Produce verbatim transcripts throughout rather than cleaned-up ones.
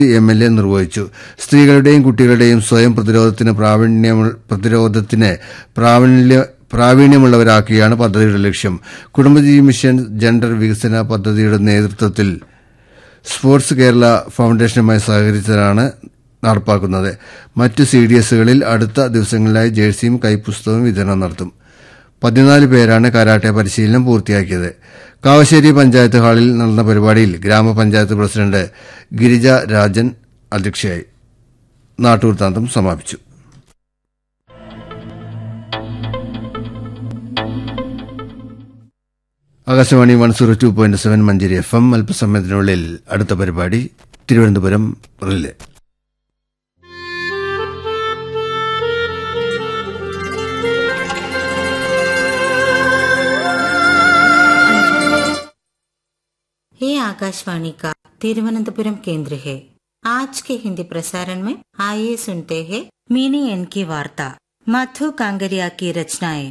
M L A നിർവഹിച്ചു. സ്ത്രീകളുടെയും കുട്ടികളുടെയും സ്വയം പ്രതിരോധത്തിന് പ്രാവീണ്യ പ്രതിരോധത്തിന് പ്രാവീണ്യ പ്രാവീണ്യമുള്ളവരാക്കിയാണ് പദ്ധതിയുടെ ലക്ഷ്യം. കുടുംബജീവി മിഷൻ ജെൻഡർ വികസന പദ്ധതിയുടെ നേതൃത്വത്തിൽ സ്പോർട്സ് കേരള ഫൌണ്ടേഷനുമായി സഹകരിച്ചാണ് നടപ്പാക്കുന്നത്. മറ്റു സി ഡി എസുകളിൽ അടുത്ത ദിവസങ്ങളിലായി ജേഴ്സിയും കൈപ്പുസ്തകവും വിതരണം നടത്തും. പതിനാല് പേരാണ് കരാട്ടെ പരിശീലനം പൂർത്തിയാക്കിയത്. കാവശ്ശേരി പഞ്ചായത്ത് ഹാളിൽ നടന്ന പരിപാടിയിൽ ഗ്രാമപഞ്ചായത്ത് പ്രസിഡന്റ് ഗിരിജ രാജൻ അധ്യക്ഷയായി. നാട്ടുവൃത്താന്തം സമാപിച്ചു. Akashvani one zero two point seven Manjeri F M. അല്പസമയത്തിനുള്ളിൽ അടുത്ത പരിപാടി തിരുവനന്തപുരം റിലേ. ये आकाशवाणी का तिरुवनंतपुरम केंद्र है. आज के हिंदी प्रसारण में आइए सुनते हैं मीनी एन की वार्ता. मधु कांगरिया की रचनाएं.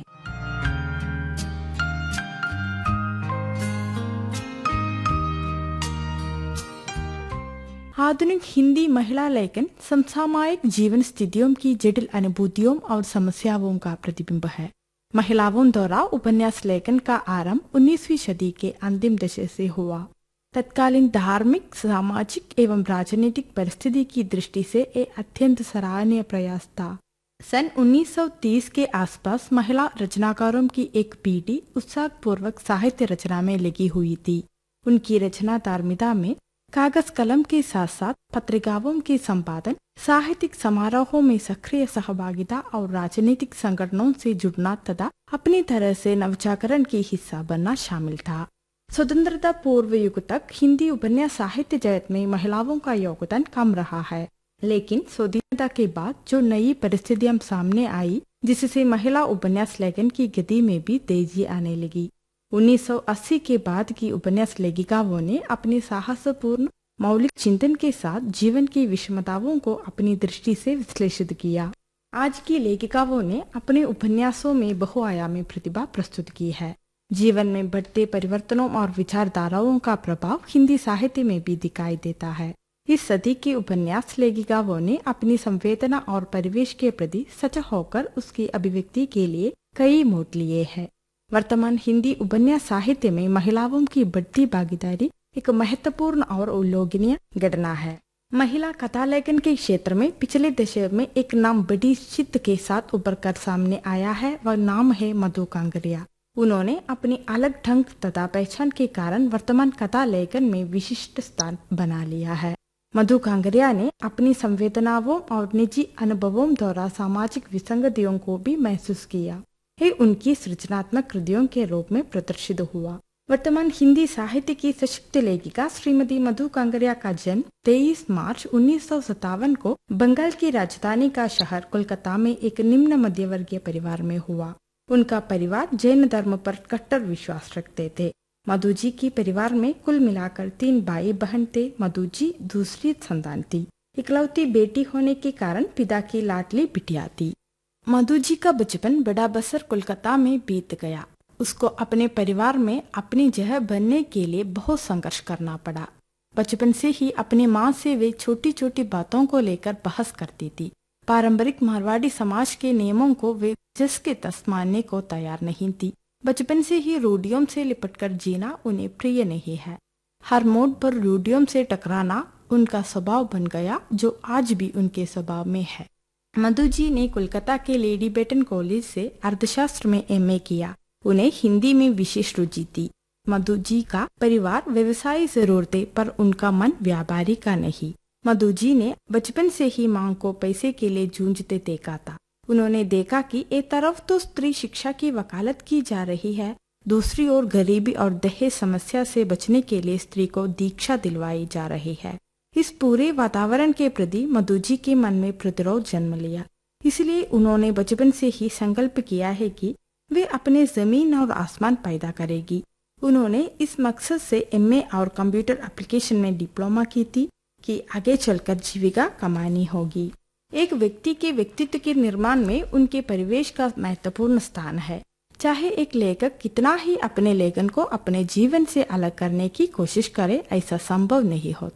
आधुनिक हिंदी महिला लेखन समसामयिक जीवन स्थितियों की जटिल अनुभूतियों और समस्याओं का प्रतिबिंब है. महिलाओं द्वारा उपन्यास लेखन का आरंभ उन्नीसवीं सदी के अंतिम दशक से हुआ. तत्कालीन धार्मिक, सामाजिक एवं राजनीतिक परिस्थिति की दृष्टि से एक अत्यंत सराहनीय प्रयास था. सन उन्नीस सौ तीस के आसपास महिला रचनाकारों की एक पीढ़ी उत्साहपूर्वक साहित्य रचना में लगी हुई थी. उनकी रचना धार्मिकता में कागज कलम के साथ साथ पत्रिकाओं के संपादन, साहित्यिक समारोहों में सक्रिय सहभागिता और राजनीतिक संगठनों से जुड़ना तथा अपनी तरह से नवजागरण की हिस्सा बनना शामिल था. स्वतंत्रता पूर्व युग तक हिंदी उपन्यास साहित्य जगत में महिलाओं का योगदान कम रहा है, लेकिन स्वाधीनता के बाद जो नई परिस्थितियां सामने आई जिससे महिला उपन्यास लेखन की गति में भी तेजी आने लगी. उन्नीस सौ अस्सी के बाद की उपन्यास लेखिकाओं ने अपने साहसपूर्ण मौलिक चिंतन के साथ जीवन की विषमताओं को अपनी दृष्टि से विश्लेषित किया. आज की लेखिकाओं ने अपने उपन्यासों में बहुआयामी प्रतिभा प्रस्तुत की है. जीवन में बढ़ते परिवर्तनों और विचारधाराओं का प्रभाव हिंदी साहित्य में भी दिखाई देता है. इस सदी के उपन्यास लेखिकाओं ने अपनी संवेदना और परिवेश के प्रति सचेत होकर उसकी अभिव्यक्ति के लिए कई मोड़ लिए हैं. वर्तमान हिंदी उपन्यास साहित्य में महिलाओं की बढ़ती भागीदारी एक महत्वपूर्ण और उल्लेखनीय घटना है. महिला कथा लेखन के क्षेत्र में पिछले दशक में एक नाम बड़ी जिद्द के साथ उभर कर सामने आया है. वह नाम है मधु कांगरिया. उन्होंने अपनी अलग ढंग तथा पहचान के कारण वर्तमान कथा लेखन में विशिष्ट स्थान बना लिया है. मधु कांगरिया ने अपनी संवेदनाओं और निजी अनुभवों द्वारा सामाजिक विसंगतियों को भी महसूस किया. ये उनकी सृजनात्मक कृतियों के रूप में प्रदर्शित हुआ. वर्तमान हिंदी साहित्य की सशक्त लेखिका श्रीमती मधु कांगरिया का जन्म तेईस मार्च उन्नीस सौ सत्तावन को बंगाल की राजधानी का शहर कोलकाता में एक निम्न मध्यवर्गीय परिवार में हुआ. उनका परिवार जैन धर्म पर कट्टर विश्वास रखते थे. मधु जी की परिवार में कुल मिलाकर तीन भाई बहन थे. मधु जी दूसरी संतान थी. इकलौती बेटी होने के कारण पिता की लाडली बिटिया थी. मधु जी का बचपन बड़ा बसर कोलकाता में बीत गया. उसको अपने परिवार में अपनी जगह बनने के लिए बहुत संघर्ष करना पड़ा. बचपन से ही अपनी माँ से वे छोटी छोटी बातों को लेकर बहस करती थी. पारंपरिक मारवाड़ी समाज के नियमों को वे जस के तस मानने को तैयार नहीं थी. बचपन से ही रूढ़ियों से लिपटकर जीना उन्हें प्रिय नहीं है. हर मोड़ पर रूढ़ियों से टकराना उनका स्वभाव बन गया, जो आज भी उनके स्वभाव में है. मधु जी ने कोलकाता के लेडी बेटन कॉलेज से अर्थशास्त्र में एम ए किया. उन्हें हिंदी में विशेष रुचि थी. मधु जी का परिवार व्यवसायी जरूर थे, पर उनका मन व्यापारी का नहीं. मधु जी ने बचपन से ही मां को पैसे के लिए जूझते देखा था. उन्होंने देखा कि एक तरफ तो स्त्री शिक्षा की वकालत की जा रही है, दूसरी ओर गरीबी और दहेज समस्या से बचने के लिए स्त्री को दीक्षा दिलवाई जा रही है. इस पूरे वातावरण के प्रति मधु जी के मन में प्रतिरोध जन्म लिया. इसलिए उन्होंने बचपन से ही संकल्प किया है कि वे अपने जमीन और आसमान पैदा करेगी. उन्होंने इस मकसद से एम ए और कंप्यूटर एप्लीकेशन में डिप्लोमा की थी कि आगे चलकर जीविका कमानी होगी. एक व्यक्ति के व्यक्तित्व के निर्माण में उनके परिवेश का महत्वपूर्ण स्थान है. चाहे एक लेखक कितना ही अपने लेखन को अपने जीवन से अलग करने की कोशिश करे, ऐसा संभव नहीं होता.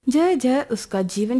जय जय उसका जीवन